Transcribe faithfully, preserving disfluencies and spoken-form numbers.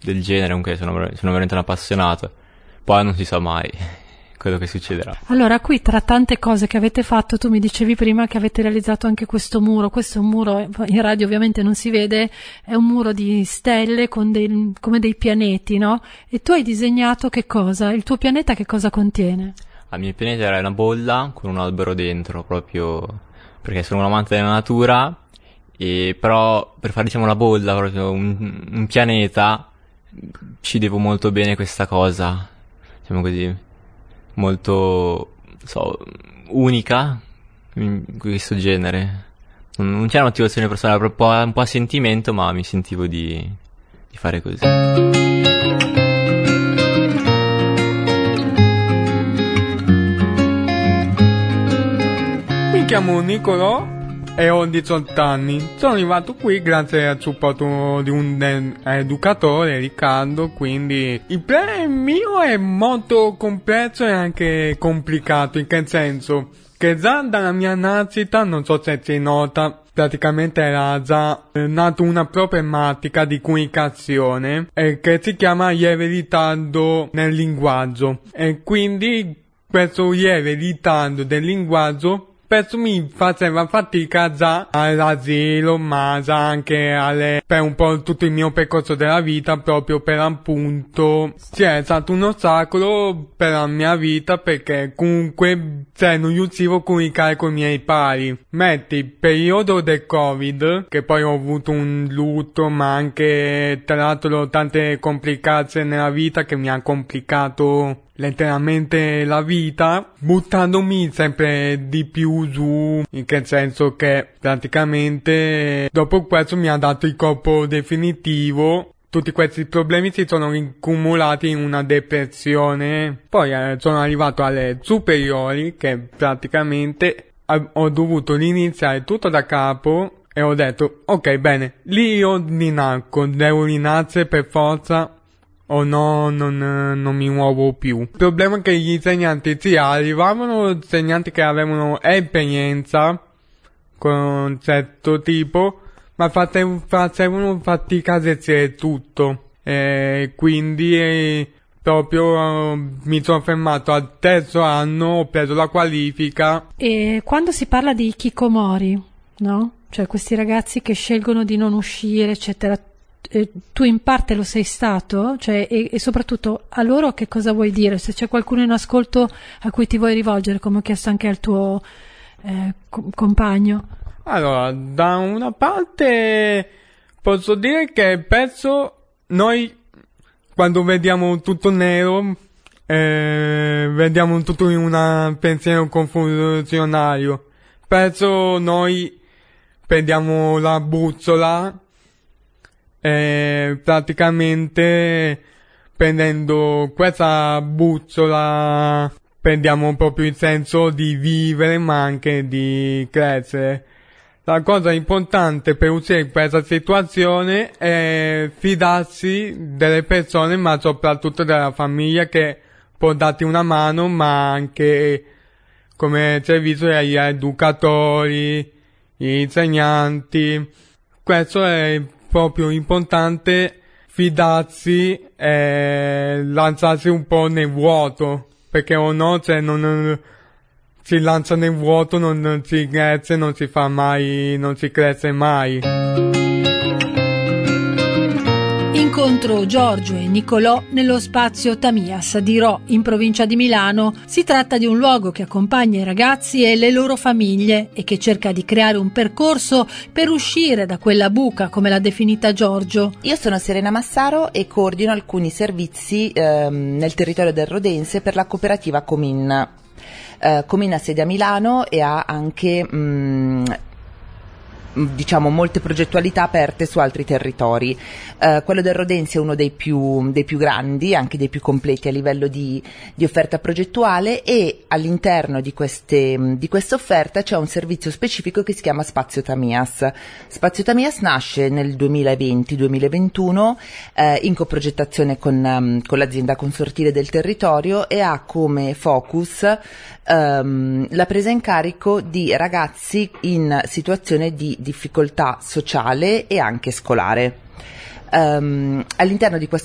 del genere, comunque sono, sono veramente un appassionato. Poi non si sa mai quello che succederà. Allora, qui tra tante cose che avete fatto, tu mi dicevi prima che avete realizzato anche questo muro. Questo è un muro, in radio ovviamente non si vede, è un muro di stelle con dei, come dei pianeti, no? E tu hai disegnato che cosa? Il tuo pianeta che cosa contiene? Il mio pianeta era una bolla con un albero dentro, proprio perché sono un amante della natura, e però per fare, diciamo, una bolla, proprio un, un pianeta, ci devo molto bene questa cosa, diciamo così, molto, so, unica in questo genere. Non, non c'era motivazione personale, proprio un po' a sentimento, ma mi sentivo di, di fare così. Mi chiamo Nicolò e ho diciotto anni. Sono arrivato qui grazie al supporto di un eh, educatore, Riccardo, quindi il plan mio è molto complesso e anche complicato, in che senso che già dalla mia nascita, non so se si nota, praticamente era già eh, nato una problematica di comunicazione eh, che si chiama lieve ritardo nel linguaggio, e quindi questo lieve ritardo del linguaggio spesso mi faceva fatica già all'asilo, ma già anche alle, per un po' tutto il mio percorso della vita, proprio per appunto c'è stato un ostacolo per la mia vita, perché comunque cioè, non riuscivo a comunicare con i miei pari. Metti il periodo del Covid, che poi ho avuto un lutto, ma anche tra l'altro tante complicazioni nella vita che mi ha complicato letteralmente la vita, buttandomi sempre di più giù, in che senso che praticamente dopo questo mi ha dato il colpo definitivo. Tutti questi problemi si sono accumulati in una depressione. Poi eh, sono arrivato alle superiori, che praticamente ho dovuto riniziare tutto da capo, e ho detto ok, bene, lì io rinasco, devo rinascere per forza, o no, non, non mi muovo più. Il problema è che gli insegnanti, sì, arrivavano insegnanti che avevano esperienza con un certo tipo, ma facev- facevano fatica a gestire tutto, e quindi eh, proprio eh, mi sono fermato al terzo anno, ho preso la qualifica. E quando si parla di hikikomori, no? Cioè questi ragazzi che scelgono di non uscire, eccetera, eh, tu in parte lo sei stato? Cioè, e, e soprattutto a loro che cosa vuoi dire? Se c'è qualcuno in ascolto a cui ti vuoi rivolgere, come ho chiesto anche al tuo eh, co- compagno. Allora, da una parte posso dire che penso noi quando vediamo tutto nero eh, vediamo tutto in un pensiero confusionario. Penso noi prendiamo la bussola e praticamente prendendo questa bussola prendiamo proprio il senso di vivere, ma anche di crescere. La cosa importante per uscire in questa situazione è fidarsi delle persone, ma soprattutto della famiglia, che può darti una mano, ma anche come servizio agli educatori, gli insegnanti. Questo è proprio importante, fidarsi e lanciarsi un po' nel vuoto, perché o no, cioè non si lancia nel vuoto, non, non si cresce, non si fa mai, non si cresce mai. Incontro Giorgio e Nicolò nello spazio Tamias di Rho, in provincia di Milano. Si tratta di un luogo che accompagna i ragazzi e le loro famiglie e che cerca di creare un percorso per uscire da quella buca, come l'ha definita Giorgio. Io sono Serena Massaro e coordino alcuni servizi ehm, nel territorio del Rodense per la cooperativa Comin. Uh, Comin ha sede a Milano e ha anche mh, diciamo molte progettualità aperte su altri territori. Uh, quello del Rodense è uno dei più, dei più grandi, anche dei più completi a livello di, di offerta progettuale, e all'interno di queste di questa offerta c'è un servizio specifico che si chiama Spazio Tamias. Spazio Tamias nasce nel duemilaventi duemilaventuno uh, in coprogettazione con, um, con l'azienda consortile del territorio, e ha come focus um, la presa in carico di ragazzi in situazione di difficoltà sociale e anche scolare. Um, all'interno di questo